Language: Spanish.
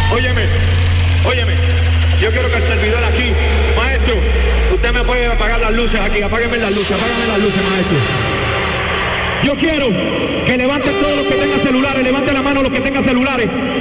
Óyeme, óyeme. Yo quiero que el servidor aquí, maestro, usted me puede apagar las luces aquí, apáguenme las luces, maestro. Yo quiero que levanten todos los que tengan celulares, levanten la mano los que tengan celulares.